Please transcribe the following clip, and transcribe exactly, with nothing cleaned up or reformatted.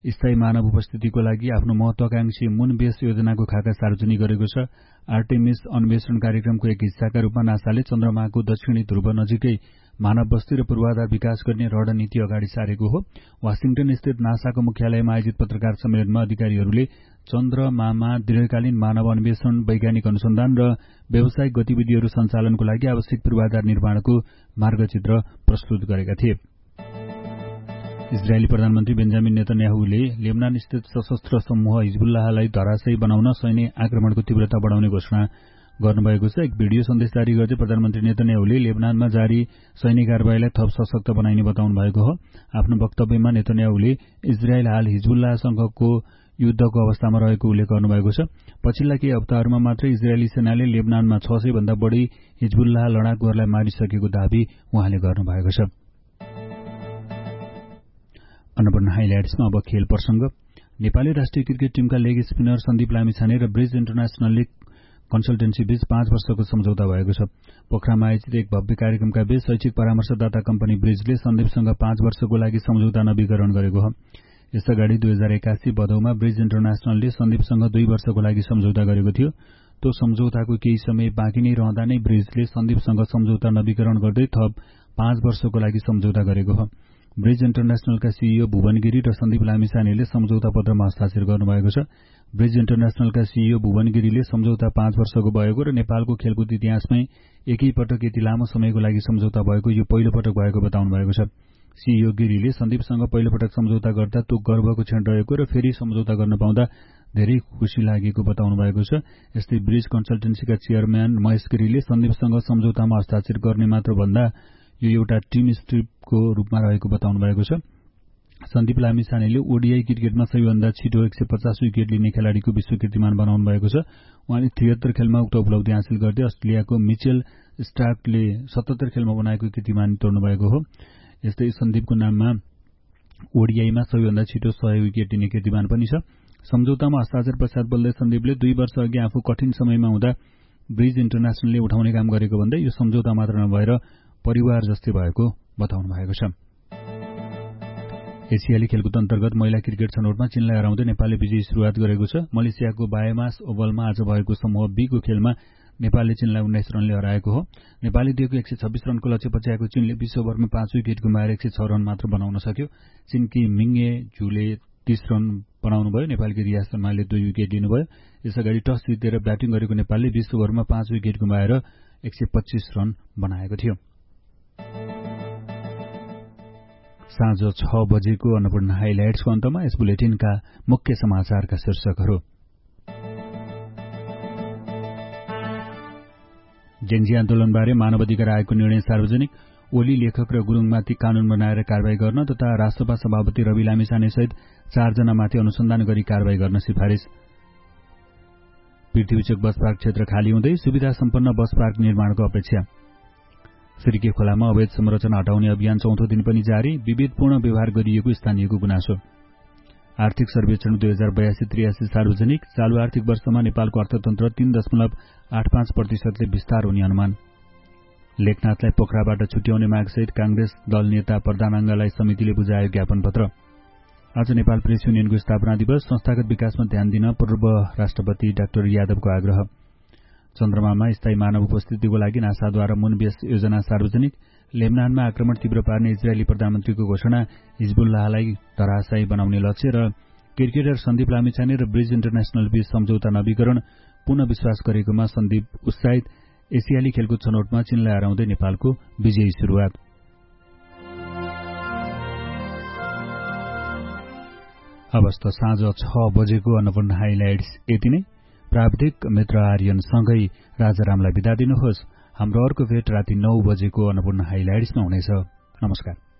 स्थायी मानव उपस्थितिको लागि आफ्नो महत्वाकांक्षी मुनबेस योजनाको खाका सार्वजनिक गरेको छ। आर्टेमिस अन्वेषण कार्यक्रमको एक हिस्साका रूपमा नासाले चन्द्रमाको दक्षिणी ध्रुव नजिकै मानव बस्ती र पूर्वाधार विकास गर्ने रणनीति अगाडि सारेको हो। वाशिंटन स्थित नासाको मुख्यालयमा आयोजित पत्रकार सम्मेलनमा अधिकारीहरूले चन्द्रमामा दीर्घकालीन मानव अन्वेषण, वैज्ञानिक अनुसन्धान र व्यावसायिक गतिविधिहरू सञ्चालनको लागि आवश्यक पूर्वाधार निर्माणको मार्गचित्र प्रस्तुत गरेका थिए। इजरायली प्रधानमन्त्री बेन्जामिन नेतन्याहुले लेबनान स्थित सशस्त्र समूह हिजबुल्लाहलाई धराशायी बनाउन सैन्य आक्रमणको तीव्रता बढाउने घोषणा गर्नुभएको छ। एक भिडियो सन्देश जारी गर्दै प्रधानमन्त्री नेतन्याहुले लेबनानमा जारी सैन्य कारबाहीलाई थप सशक्त बनाइने बताउनु भएको हो। आफ्नो वक्तव्यमा नेतन्याहुले इजरायल हाल हिजबुल्लाहसँगको युद्धको अवस्थामा रहेको उल्लेख गर्नुभएको छ। पछिल्ला केही हप्ताहरूमा मात्रै इजरायली सेनाले लेबनानमा छ सय भन्दा बढ़ी हिजबुल्लाह लडाकुहरूलाई मारिसकेको दावी उहाँले गर्नुभएको छ। अन्नपूर्ण हाइलाइट्समा अब खेल प्रसंग। नेपाली राष्ट्रिय cricket टीमका leg spinner Sandeep Lamichhane र ब्रिज इन्टरनेशनल लीग कन्सल्टेन्सी बीच पाँच वर्षको सम्झौता भएको छ। पोखरामा आयोजित एक भव्य कार्यक्रमका बीच शैक्षिक परामर्शदाता कम्पनी ब्रिजले सन्दीपसँग पाँच वर्षको लागि सम्झौता नवीकरण गरेको हो। यसअगाडि दुई हजार एकासी भदौमा ब्रिज इन्टरनेशनलले सन्दीपसँग दुई वर्षको लागि सम्झौता गरेको थियो। त्यो सम्झौताको केही समय बाँकी नै रहँदा नै ब्रिजले सन्दीपसँग सम्झौता नवीकरण गर्दै थप पाँच वर्षको लागि सम्झौता गरेको हो। ब्रिज इन्टरनेशनलका सीईओ भुवन गिरी र सन्दीप लामिछानेले सम्झौता पत्रमा हस्ताक्षर गर्नुभएको छ। ब्रिज इन्टरनेशनलका सीईओ भुवन गिरीले सम्झौता पाँच वर्षको भएको र नेपालको खेलकुद इतिहासमै एकैपटक यति लामो समयको लागि सम्झौता भएको यो पहिलो पटक भएको बताउनु भएको छ। सीईओ गिरीले सन्दीपसँग पहिलोपटक सम्झौता गर्दा त्यो गर्वको क्षण रहेको र फेरि सम्झौता गर्न पाउँदा धेरै खुशी लागेको बताउनु भएको छ। यस्तै ब्रिज कन्सल्टेन्सीका चेयरम्यान महेश गिरीले सन्दीपसँग सम्झौतामा हस्ताक्षर गर्ने मात्र भन्दा यो एउटा टीम स्ट्रिपको रूपमा रहेको बताउनु भएको छ। सन्दीप लामिछानेले ओडीआई क्रिकेटमा सबैभन्दा छिटो एक सय पचास विकेट लिने खेलाड़ीको विश्व कीर्तिमान बनाउनु भएको छ। उहाँले त्रिहत्तर खेलमा उक्त उपलब्धि हासिल गर्दै अस्ट्रेलियाको मिचेल स्टार्कले सतहत्तर खेलमा बनाएको कीर्तिमान तोड्नु भएको हो। यस्तै सन्दीपको नाममा ओडीआईमा सबैभन्दा छिटो सय विकेट लिने कीर्तिमान पनि छ। सम्झौतामा हस्ताक्षर पश्चात बोल्दै सन्दीपले दुई वर्ष अघि आफू कठिन समयमा हुँदा ब्रिज इन्टरनेशनलले उठाउने काम गरेको भन्दै यो सम्झौता मात्र नभएर परिवार जस्तै भएको बताउनु भएको छ। एसियाली खेलकुद अन्तर्गत महिला क्रिकेट छनौटमा चीनलाई हराउँदै नेपालले विजयी शुरूआत गरेको छ। मलेसियाको बायोमास ओभलमा आज भएको समूह बी को खेलमा नेपालले चीनलाई उन्नाइस रनले हराएको हो। नेपालले दिएको एक सय छब्बीस रनको लक्ष्य पछ्याएको चीनले बीस ओभरमा पाँच विकेट गुमाएर एक सय छ रन मात्र बनाउन सक्यो। चीनकी मिङे झुले तीस रन बनाउनुभयो। नेपालकी रिया शर्माले दुई विकेट लिनुभयो। यसअगाडि टस जितेर ब्याटिङ गरेको नेपालले बीस ओभरमा पाँच विकेट गुमाएर एक सय पच्चीस रन बनाएको थियो। साँझ छ बजेको अन्नपूर्ण हाइलाइट्सको अन्तमा यस बुलेटिनका मुख्य समाचारका शीर्षकहरू। जेन्जी आन्दोलनबारे मानवाधिकार आयोगको निर्णय सार्वजनिक। ओली लेखक र गुरूङमाथि कानून बनाएर कारवाही गर्न तथा राष्ट्रपा सभापति रवि लामिछाने सहित चारजनामाथि अनुसन्धान गरी कारवाही गर्न सिफारिस। पृथ्वीचोक बस पार्क क्षेत्र खाली हुँदै सुविधा सम्पन्न बस पार्क निर्माणको अपेक्षा। सिर्के खोलामा अवैध संरचना हटाउने अभियान चौथो दिन पनि जारी। विवेकपूर्ण व्यवहार गरिएको स्थानीयको गुनासो। आर्थिक सर्वेक्षण दुई हजार बयासी त्रियासी सार्वजनिक। चालू आर्थिक वर्षमा नेपालको अर्थतन्त्र तीन दशमलव आठ पाँच प्रतिशतले विस्तार हुने अनुमान। लेखनाथलाई पोखराबाट छुट्याउने मागसहित कांग्रेस दल नेता प्रधानाङ्गलाई समितिले बुझायो ज्ञापन पत्र। आज नेपाल प्रेस युनियनको स्थापना दिवस। संस्थागत विकासमा ध्यान दिन पूर्व राष्ट्रपति डाक्टर यादवको आग्रह। चन्द्रमामा स्थायी मानव उपस्थितिको लागि नासाद्वारा मुनबेस योजना सार्वजनिक। लेबनानमा आक्रमण तीव्र पार्ने इजरायली प्रधानमन्त्रीको घोषणा। हिजबुल्लाहलाई धराशायी बनाउने लक्ष्य र क्रिकेटर सन्दीप लामिछाने र ब्रिज इन्टरनेशनल बीच सम्झौता नवीकरण पुनः विश्वास गरेकोमा सन्दीप उत्साहित। एसियाली खेलकुद छनौटमा चीनलाई हराउँदै नेपालको विजयी शुरूआत। अवस्था साँझ छ बजेको अन्नपूर्ण हाइलाइट्स यति नै। प्राविधिक मित्र आर्यनसँगै राजारामलाई बिदा दिनुहोस्। हाम्रो अर्को भेट राति नौ बजेको अन्नपूर्ण हाइलाइट्समा हुनेछ। नमस्कार।